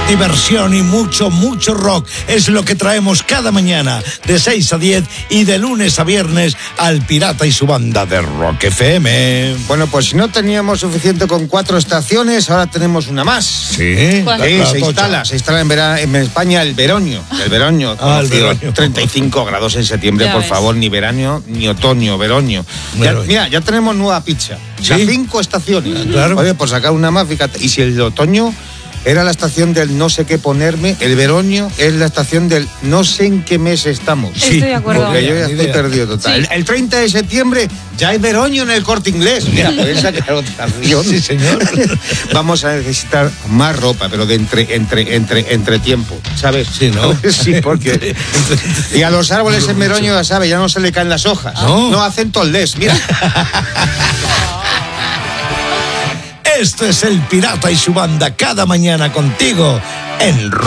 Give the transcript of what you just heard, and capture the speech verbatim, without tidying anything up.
diversión y mucho, mucho rock. Es lo que traemos cada mañana de seis a diez y de lunes a viernes al Pirata y su banda de Rock F M. Bueno, pues si no teníamos suficiente con cuatro estaciones, ahora tenemos una más. Sí, sí se instala, se instala en, vera, en España el veroño. El veroño, ah, el veroño. treinta y cinco grados en septiembre, ya por ves. favor, ni verano, ni otoño, veroño. Ya, mira, ya tenemos nueva pizza. ¿Sí? Ya cinco estaciones. Claro. Oye, por sacar una más, fíjate. Y si el otoño era la estación del no sé qué ponerme, el veroño es la estación del no sé en qué mes estamos. Sí, estoy de acuerdo. Porque yo ya estoy perdido total. Sí. El, el treinta de septiembre ya hay veroño en el Corte Inglés. Mira, pues esa aclaración. Sí, señor. Vamos a necesitar más ropa, pero de entre, entre, entre, entre tiempo, ¿sabes? Sí, ¿no? Sí, porque... Y a los árboles en veroño, ya sabes, ya no se le caen las hojas. No, no hacen toldés, mira. Esto es el Pirata y su banda cada mañana contigo en